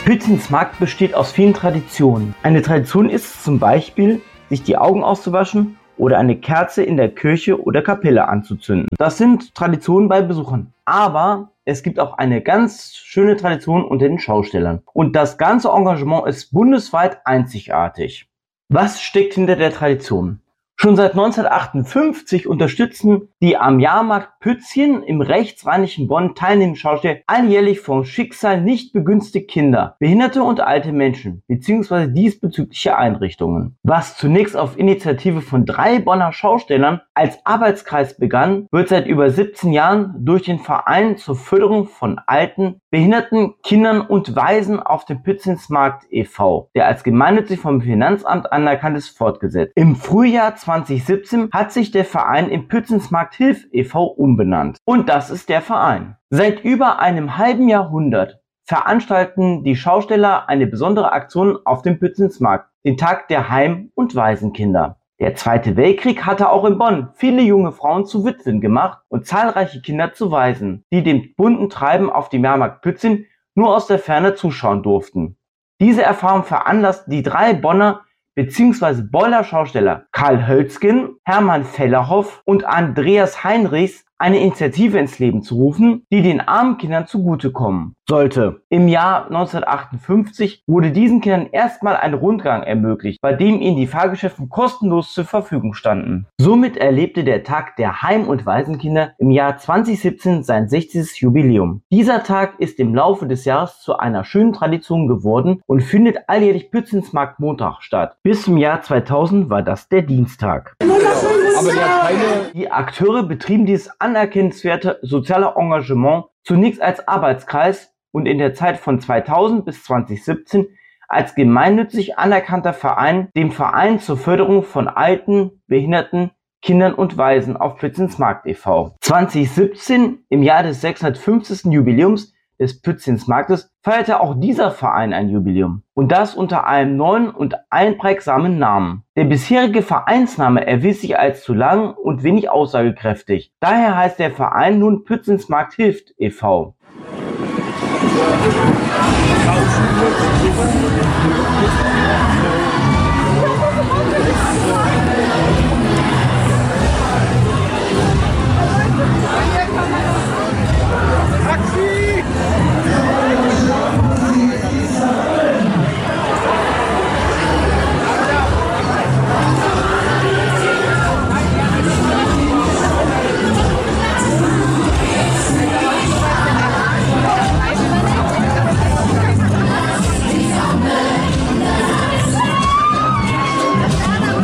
Pützins besteht aus vielen Traditionen. Eine Tradition ist es zum Beispiel, sich die Augen auszuwaschen oder eine Kerze in der Kirche oder Kapelle anzuzünden. Das sind Traditionen bei Besuchern. Aber es gibt auch eine ganz schöne Tradition unter den Schaustellern. Und das ganze Engagement ist bundesweit einzigartig. Was steckt hinter der Tradition? Schon seit 1958 unterstützen die am Jahrmarkt Pützchen im rechtsrheinischen Bonn teilnehmenden Schausteller alljährlich vom Schicksal nicht begünstigte Kinder, Behinderte und alte Menschen bzw. diesbezügliche Einrichtungen. Was zunächst auf Initiative von 3 Bonner Schaustellern als Arbeitskreis begann, wird seit über 17 Jahren durch den Verein zur Förderung von Alten, Behinderten, Kindern und Waisen auf dem Pützinsmarkt e.V., der als gemeinnützig vom Finanzamt anerkannt ist, fortgesetzt. Im Frühjahr 2017 hat sich der Verein in Pützinsmarkt Hilf e.V. umbenannt. Und das ist der Verein. Seit über einem halben Jahrhundert veranstalten die Schausteller eine besondere Aktion auf dem Pützinsmarkt, den Tag der Heim- und Waisenkinder. Der Zweite Weltkrieg hatte auch in Bonn viele junge Frauen zu Witwen gemacht und zahlreiche Kinder zu Waisen, die dem bunten Treiben auf dem Jahrmarkt Pützin nur aus der Ferne zuschauen durften. Diese Erfahrung veranlasste die 3 Bonner bzw. Boiler Schausteller Karl Hölzgen, Hermann Fellerhoff und Andreas Heinrichs eine Initiative ins Leben zu rufen, die den armen Kindern zugutekommen sollte. Im Jahr 1958 wurde diesen Kindern erstmal ein Rundgang ermöglicht, bei dem ihnen die Fahrgeschäfte kostenlos zur Verfügung standen. Somit erlebte der Tag der Heim- und Waisenkinder im Jahr 2017 sein 60. Jubiläum. Dieser Tag ist im Laufe des Jahres zu einer schönen Tradition geworden und findet alljährlich Pützinsmarkt Montag statt. Bis zum Jahr 2000 war das der Dienstag. Die Akteure betrieben dieses anerkennenswerte soziale Engagement zunächst als Arbeitskreis und in der Zeit von 2000 bis 2017 als gemeinnützig anerkannter Verein, dem Verein zur Förderung von Alten, Behinderten, Kindern und Waisen auf Pützinsmarkt e.V. 2017, im Jahr des 650. Jubiläums des Pützinsmarktes, feierte auch dieser Verein ein Jubiläum. Und das unter einem neuen und einprägsamen Namen. Der bisherige Vereinsname erwies sich als zu lang und wenig aussagekräftig. Daher heißt der Verein nun Pützinsmarkt Hilft e.V.